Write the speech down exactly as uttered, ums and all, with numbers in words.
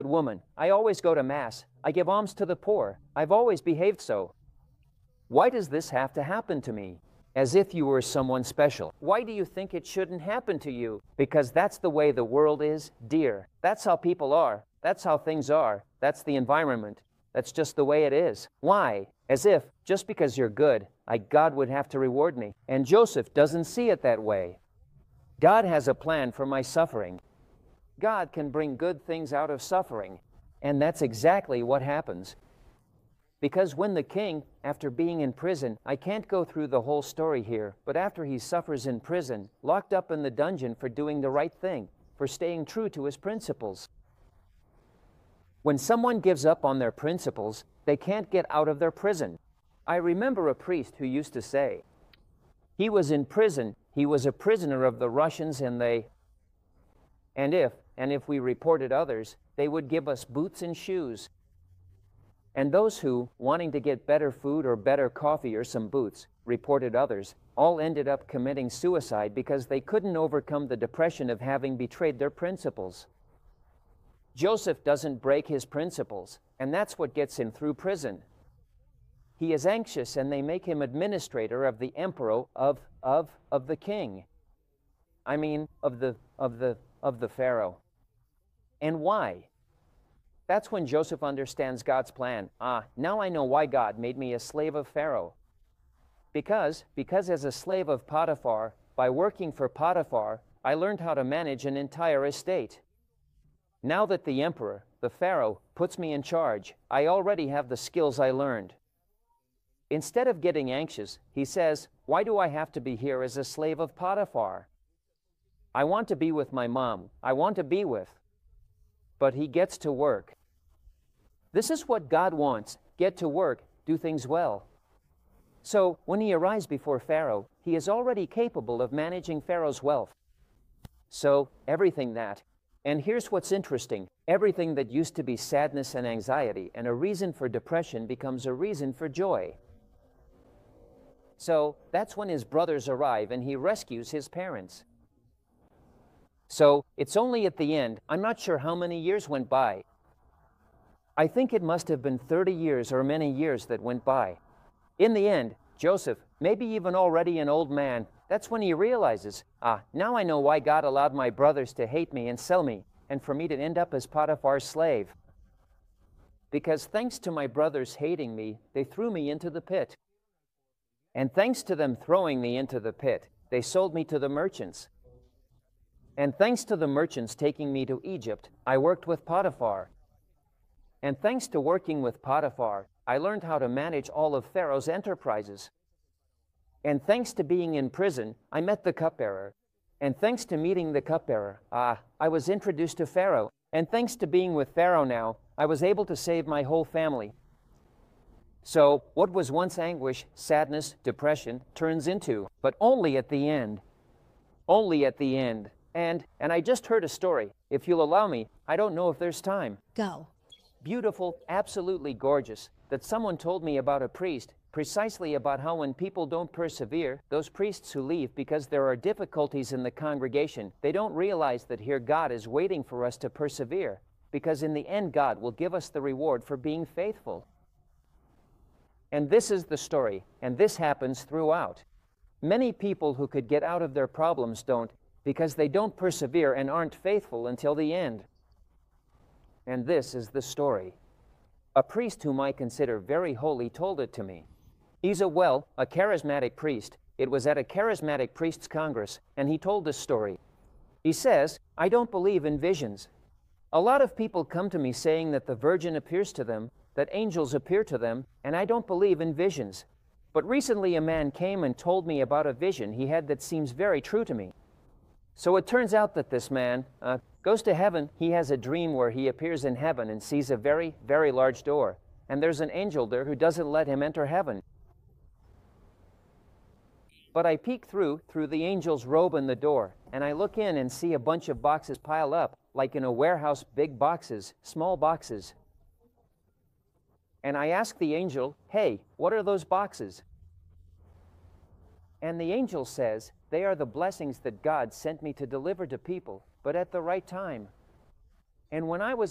woman. I always go to Mass. I give alms to the poor. I've always behaved so. Why does this have to happen to me? As if you were someone special. Why do you think it shouldn't happen to you? Because that's the way the world is, dear. That's how people are. That's how things are. That's the environment. That's just the way it is. Why? As if, just because you're good, I, God would have to reward me. And Joseph doesn't see it that way. God has a plan for my suffering. God can bring good things out of suffering. And that's exactly what happens. Because when the king, after being in prison, I can't go through the whole story here, but after he suffers in prison, locked up in the dungeon for doing the right thing, for staying true to his principles. When someone gives up on their principles, they can't get out of their prison. I remember a priest who used to say, he was in prison, he was a prisoner of the Russians, and they, and if, and if we reported others, they would give us boots and shoes. And those who, wanting to get better food or better coffee or some boots, reported others, all ended up committing suicide because they couldn't overcome the depression of having betrayed their principles. Joseph doesn't break his principles, and that's what gets him through prison. He is anxious, and they make him administrator of the emperor of, of, of the king. I mean, of the, of the, of the Pharaoh. And why? That's when Joseph understands God's plan. Ah, now I know why God made me a slave of Pharaoh. Because, because as a slave of Potiphar, by working for Potiphar, I learned how to manage an entire estate. Now that the emperor, the Pharaoh, puts me in charge, I already have the skills I learned. Instead of getting anxious, he says, why do I have to be here as a slave of Potiphar? I want to be with my mom. I want to be with. But he gets to work. This is what God wants. Get to work, do things well. So, when he arrives before Pharaoh, he is already capable of managing Pharaoh's wealth. So, everything that, and here's what's interesting, everything that used to be sadness and anxiety and a reason for depression becomes a reason for joy. So, that's when his brothers arrive and he rescues his parents. So, it's only at the end, I'm not sure how many years went by. I think it must have been thirty years or many years that went by. In the end, Joseph, maybe even already an old man, that's when he realizes, ah, now I know why God allowed my brothers to hate me and sell me, and for me to end up as Potiphar's slave. Because thanks to my brothers hating me, they threw me into the pit. And thanks to them throwing me into the pit, they sold me to the merchants. And thanks to the merchants taking me to Egypt, I worked with Potiphar. And thanks to working with Potiphar, I learned how to manage all of Pharaoh's enterprises. And thanks to being in prison, I met the cupbearer. And thanks to meeting the cupbearer, ah, I was introduced to Pharaoh. And thanks to being with Pharaoh now, I was able to save my whole family. So, what was once anguish, sadness, depression, turns into, but only at the end. Only at the end. And, and I just heard a story. If you'll allow me, I don't know if there's time. Go. Beautiful, absolutely gorgeous, that someone told me about a priest, precisely about how when people don't persevere, those priests who leave because there are difficulties in the congregation, they don't realize that here God is waiting for us to persevere, because in the end God will give us the reward for being faithful. And this is the story, and this happens throughout. Many people who could get out of their problems don't, because they don't persevere and aren't faithful until the end. And this is the story. A priest whom I consider very holy told it to me. He's a, well, a charismatic priest. It was at a charismatic priests' congress, and he told this story. He says, I don't believe in visions. A lot of people come to me saying that the Virgin appears to them, that angels appear to them, and I don't believe in visions. But recently a man came and told me about a vision he had that seems very true to me. So it turns out that this man uh, goes to heaven. He has a dream where he appears in heaven and sees a very, very large door. And there's an angel there who doesn't let him enter heaven. But I peek through, through the angel's robe in the door, and I look in and see a bunch of boxes piled up, like in a warehouse, big boxes, small boxes. And I ask the angel, hey, what are those boxes? And the angel says, they are the blessings that God sent me to deliver to people, but at the right time. And when I was